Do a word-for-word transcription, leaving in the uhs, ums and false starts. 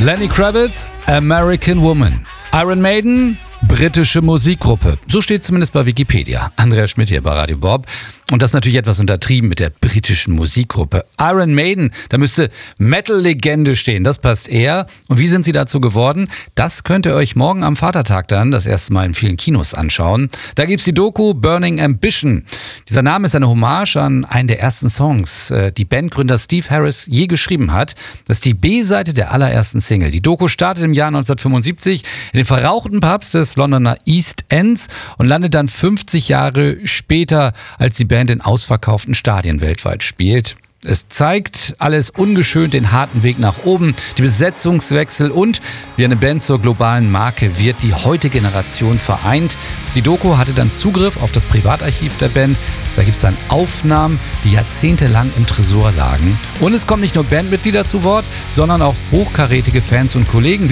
Lenny Kravitz, American Woman. Iron Maiden, britische Musikgruppe. So steht zumindest bei Wikipedia. Andreas Schmidt hier bei Radio Bob. Und das ist natürlich etwas untertrieben mit der britischen Musikgruppe. Iron Maiden, da müsste Metal-Legende stehen. Das passt eher. Und wie sind sie dazu geworden? Das könnt ihr euch morgen am Vatertag dann das erste Mal in vielen Kinos anschauen. Da gibt's die Doku Burning Ambition. Dieser Name ist eine Hommage an einen der ersten Songs, die Bandgründer Steve Harris je geschrieben hat. Das ist die B-Seite der allerersten Single. Die Doku startet im Jahr neunzehnhundertfünfundsiebzig in den verrauchten Pubs des Londoner East Ends und landet dann fünfzig Jahre später, als die Band in ausverkauften Stadien weltweit spielt. Es zeigt alles ungeschönt den harten Weg nach oben, die Besetzungswechsel und wie eine Band zur globalen Marke wird, die heute Generation vereint. Die Doku hatte dann Zugriff auf das Privatarchiv der Band. Da gibt es dann Aufnahmen, die jahrzehntelang im Tresor lagen. Und es kommen nicht nur Bandmitglieder zu Wort, sondern auch hochkarätige Fans und Kollegen.